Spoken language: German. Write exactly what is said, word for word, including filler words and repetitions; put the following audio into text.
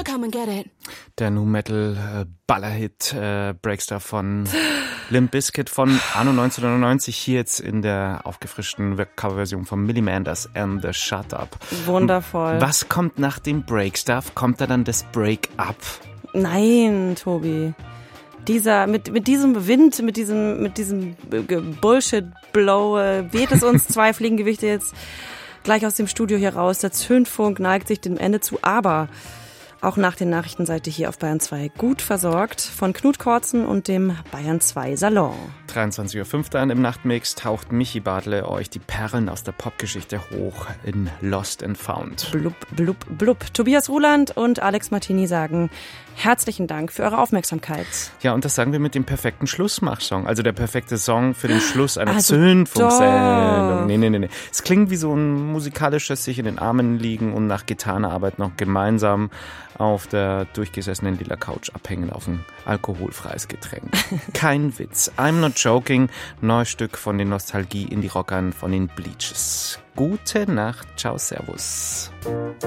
come and get it. Der Nu-Metal-Ballerhit äh, Breakstar von Limp Bizkit von anno neunzehnhundertneunundneunzig, hier jetzt in der aufgefrischten Coverversion von Millie Manders and the Shut Up. Wundervoll. Was kommt nach dem Breakstuff? Kommt da dann das Break-Up? Nein, Tobi. Dieser, mit, mit diesem Wind, mit diesem, mit diesem Bullshit-Blow äh, weht es uns zwei Fliegengewichte jetzt gleich aus dem Studio hier raus. Der Zündfunk neigt sich dem Ende zu, aber auch nach den Nachrichten seid ihr hier auf Bayern zwei gut versorgt von Knut Kortzen und dem Bayern zwei Salon. dreiundzwanzig Uhr fünf dann im Nachtmix taucht Michi Bartle euch die Perlen aus der Popgeschichte hoch in Lost and Found. Blub, blub, blub. Tobias Ruland und Alex Martini sagen herzlichen Dank für eure Aufmerksamkeit. Ja, und das sagen wir mit dem perfekten Schlussmachsong. Also der perfekte Song für den Schluss einer also Zündfunksendung. Nee, nee, nee, nee. Es klingt wie so ein musikalisches sich in den Armen liegen und nach getaner Arbeit noch gemeinsam auf der durchgesessenen lila Couch abhängen auf ein alkoholfreies Getränk. Kein Witz. I'm not joking. Neues Stück von den Nostalgie-Indie-Rockern von den Bleaches. Gute Nacht. Ciao, servus.